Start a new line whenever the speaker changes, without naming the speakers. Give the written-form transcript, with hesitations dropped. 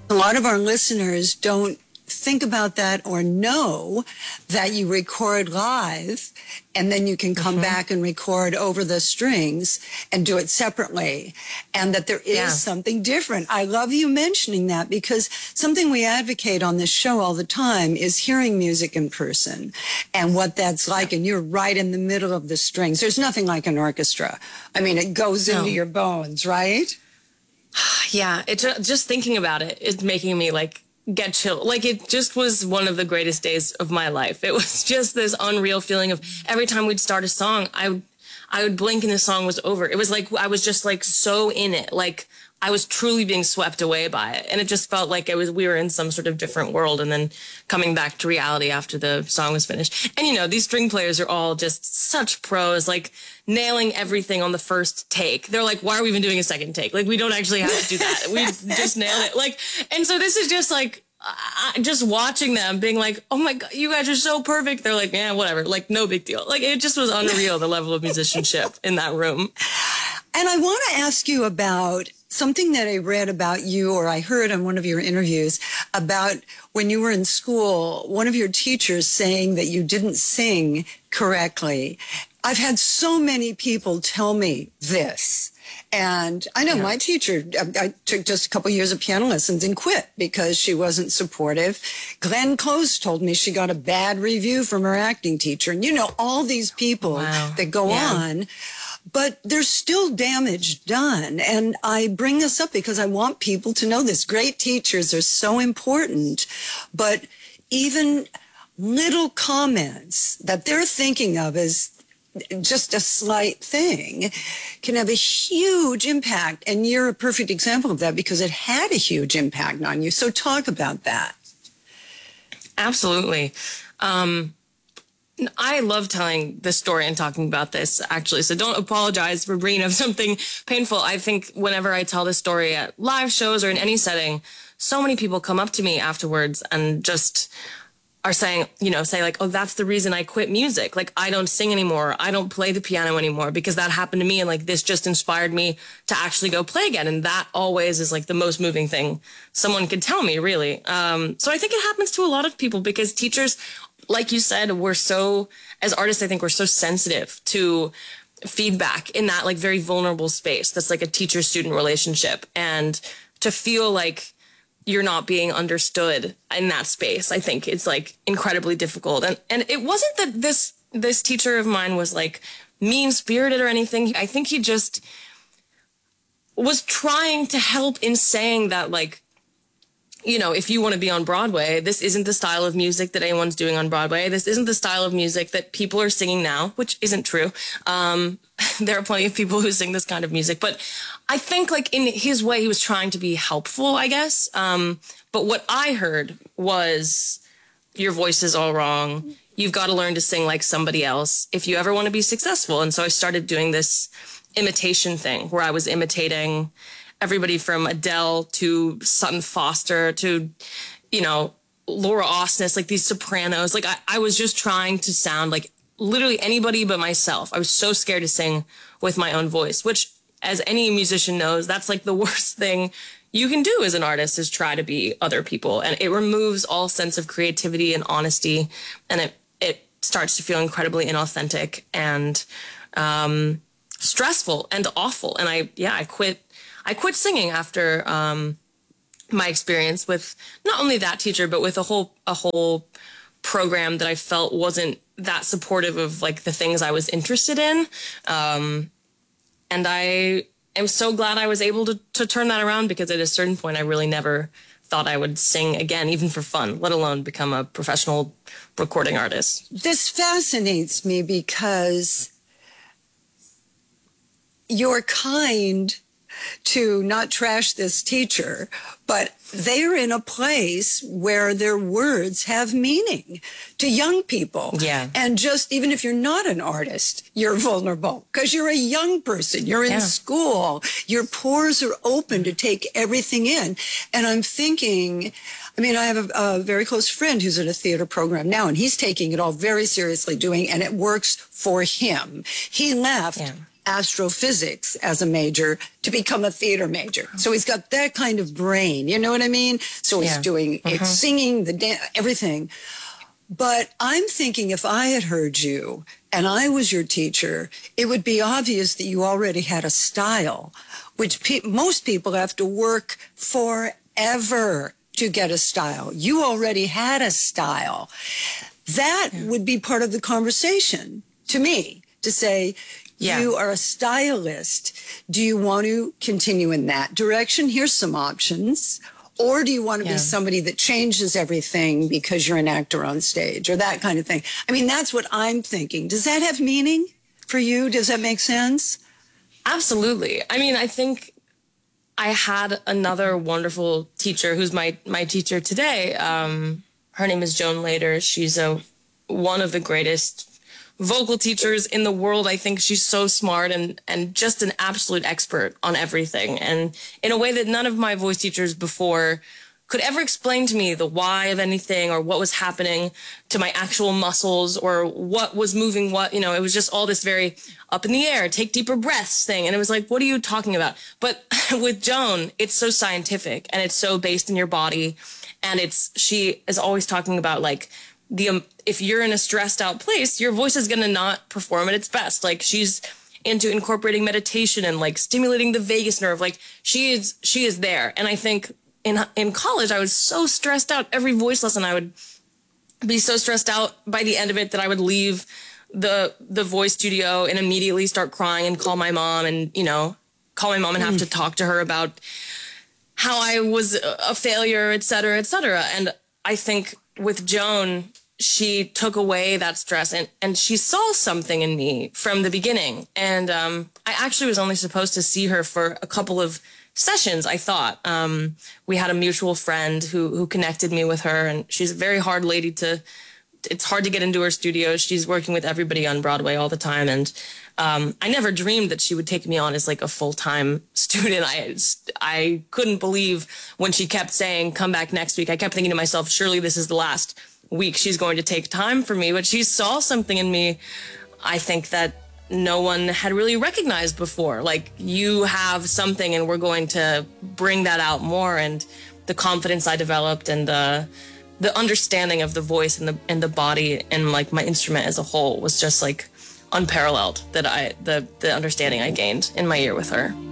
A lot of our listeners don't think about that or know that you record live and then you can come back and record over the strings and do it separately, and that there is something different. I love you mentioning that, because something we advocate on this show all the time is hearing music in person and what that's like. And you're right in the middle of the strings. There's nothing like an orchestra. I mean, it goes into your bones, right?
Yeah, just thinking about it is making me like get chill. Like, it just was one of the greatest days of my life. It was just this unreal feeling of every time we'd start a song, I would blink and the song was over. It was like I was just like so in it. Like, I was truly being swept away by it. And it just felt like we were in some sort of different world, and then coming back to reality after the song was finished. And, you know, these string players are all just such pros, like nailing everything on the first take. They're like, why are we even doing a second take? Like, we don't actually have to do that. We just nailed it. Like, and so this is just like, just watching them being like, oh my God, you guys are so perfect. They're like, yeah, whatever. Like, no big deal. Like, it just was unreal, the level of musicianship in that room.
And I want to ask you about something that I read about you, or I heard on one of your interviews, about when you were in school, one of your teachers saying that you didn't sing correctly. I've had so many people tell me this. And I know my teacher, I took just a couple years of piano lessons and quit because she wasn't supportive. Glenn Close told me she got a bad review from her acting teacher. And, you know, all these people that go on. But there's still damage done. And I bring this up because I want people to know this. Great teachers are so important. But even little comments that they're thinking of as just a slight thing can have a huge impact. And you're a perfect example of that, because it had a huge impact on you. So talk about that.
Absolutely. I love telling this story and talking about this, actually. So don't apologize for bringing up something painful. I think whenever I tell this story at live shows or in any setting, so many people come up to me afterwards and just are saying, you know, say like, oh, that's the reason I quit music. Like, I don't sing anymore. I don't play the piano anymore because that happened to me. And like, this just inspired me to actually go play again. And that always is like the most moving thing someone could tell me, really. So I think it happens to a lot of people, because teachers, like you said, as artists, I think we're so sensitive to feedback in that like very vulnerable space. That's like a teacher-student relationship. And to feel like you're not being understood in that space, I think it's like incredibly difficult. And it wasn't that this teacher of mine was like mean-spirited or anything. I think he just was trying to help in saying that, like, you know, if you want to be on Broadway, this isn't the style of music that anyone's doing on Broadway. This isn't the style of music that people are singing now, which isn't true. There are plenty of people who sing this kind of music. But I think, like, in his way, he was trying to be helpful, I guess. But what I heard was, your voice is all wrong. You've got to learn to sing like somebody else if you ever want to be successful. And so I started doing this imitation thing where I was imitating everybody from Adele to Sutton Foster to, you know, Laura Osnes, like these sopranos. Like, I was just trying to sound like literally anybody but myself. I was so scared to sing with my own voice, which, as any musician knows, that's like the worst thing you can do as an artist, is try to be other people. And it removes all sense of creativity and honesty. And it starts to feel incredibly inauthentic and stressful and awful. And I quit singing after my experience with not only that teacher, but with a whole program that I felt wasn't that supportive of like the things I was interested in. And I am so glad I was able to turn that around, because at a certain point I really never thought I would sing again, even for fun, let alone become a professional recording artist.
This fascinates me because you're kind to not trash this teacher, but they're in a place where their words have meaning to young people.
Yeah.
And just, even if you're not an artist, you're vulnerable because you're a young person. You're in school. Your pores are open to take everything in. And I'm thinking, I mean, I have a very close friend who's at a theater program now, and he's taking it all very seriously and it works for him. He left astrophysics as a major to become a theater major. So he's got that kind of brain. You know what I mean? So he's doing singing, the dance, everything. But I'm thinking if I had heard you and I was your teacher, it would be obvious that you already had a style, which most people have to work forever to get a style. You already had a style. That would be part of the conversation to me, to say, you are a stylist. Do you want to continue in that direction? Here's some options. Or do you want to be somebody that changes everything because you're an actor on stage or that kind of thing? I mean, that's what I'm thinking. Does that have meaning for you? Does that make sense?
Absolutely. I mean, I think I had another wonderful teacher who's my teacher today. Her name is Joan Lader. She's one of the greatest vocal teachers in the world. I think she's so smart and just an absolute expert on everything. And in a way that none of my voice teachers before could ever explain to me the why of anything or what was happening to my actual muscles or what was moving what. You know, it was just all this very up in the air, take deeper breaths thing. And it was like, what are you talking about? But with Joan, it's so scientific and it's so based in your body. And she is always talking about like, if you're in a stressed out place, your voice is going to not perform at its best. Like she's into incorporating meditation and like stimulating the vagus nerve. Like she is there. And I think in college, I was so stressed out. Every voice lesson, I would be so stressed out by the end of it that I would leave the voice studio and immediately start crying and call my mom and, and have to talk to her about how I was a failure, et cetera, et cetera. And I think with Joan, she took away that stress and she saw something in me from the beginning. And I actually was only supposed to see her for a couple of sessions, I thought. We had a mutual friend who connected me with her, and she's a very hard lady it's hard to get into her studio. She's working with everybody on Broadway all the time. And I never dreamed that she would take me on as like a full-time student. I couldn't believe when she kept saying, come back next week. I kept thinking to myself, surely this is the last week she's going to take time for me. But she saw something in me, I think, that no one had really recognized before. Like, you have something and we're going to bring that out more. And the confidence I developed and the understanding of the voice and the body and like my instrument as a whole was just like unparalleled, that the understanding I gained in my year with her.